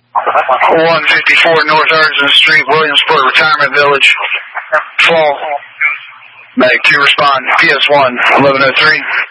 154 North Artisan Street, Williamsport Retirement Village. Fall. Medic 2 respond. PS1, 1103.